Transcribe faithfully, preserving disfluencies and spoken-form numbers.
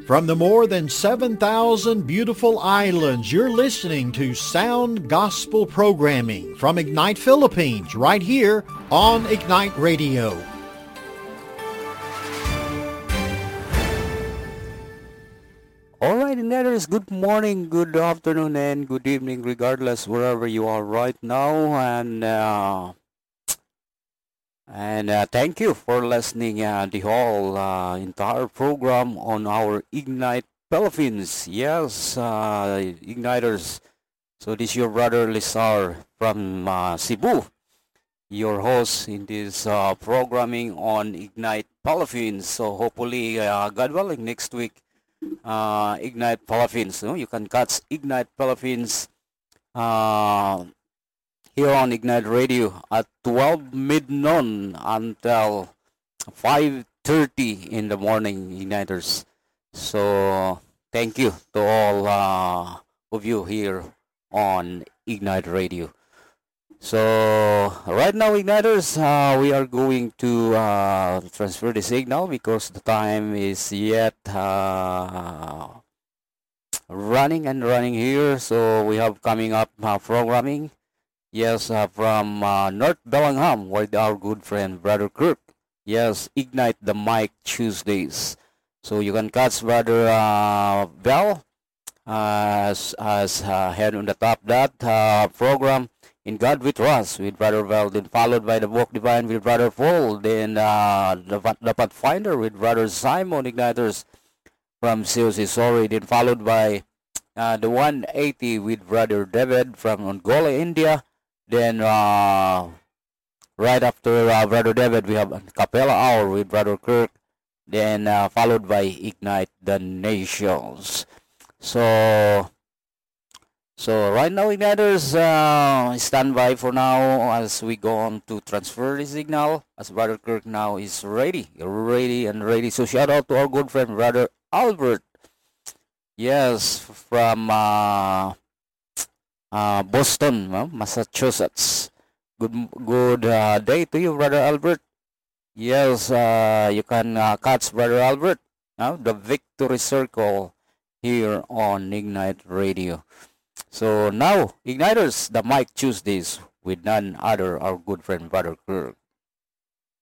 From the more than seven thousand beautiful islands, you're listening to Sound Gospel Programming from Ignite Philippines, right here on Ignite Radio. All right, Igniters, good morning, good afternoon, and good evening, regardless wherever you are right now. And uh, and uh, thank you for listening uh, the whole uh, entire program on our Ignite Philippines. Yes, uh, Igniters. So this is your brother Lizar from uh, Cebu, your host in this uh, programming on Ignite Philippines. So hopefully, uh, God willing, next week, uh, Ignite Philippines. No? You can catch Ignite Philippines uh, here on Ignite Radio at twelve midnoon until five thirty in the morning, Igniters. So thank you to all uh, of you here on Ignite Radio. So right now, Igniters, uh, we are going to uh, transfer the signal because the time is yet uh, running and running here. So we have coming up uh, programming. Yes, uh, from uh, North Bellingham with our good friend Brother Kirk. Yes, Ignite the Mic Tuesdays. So you can catch Brother uh, Bell as, as uh, head on the top that uh, program. In God We Trust with Brother Val, then followed by the Walk Divine with Brother Paul, then uh, the, the Pathfinder with Brother Simon Igniters from C O C Sorry, then followed by uh, the one eighty with Brother David from Angola, India. Then uh, right after uh, Brother David, we have a Capella Hour with Brother Kirk, then uh, followed by Ignite the Nations. So... So right now, Igniters, uh, stand by for now as we go on to transfer the signal as Brother Kirk now is ready, ready and ready. So shout out to our good friend Brother Albert. Yes, from uh, uh, Boston, uh, Massachusetts. Good good uh, day to you, Brother Albert. Yes, uh, you can uh, catch Brother Albert, uh, the Victory Circle here on Ignite Radio. So now, Igniters, the Mic Tuesdays with none other our good friend Brother Kirk.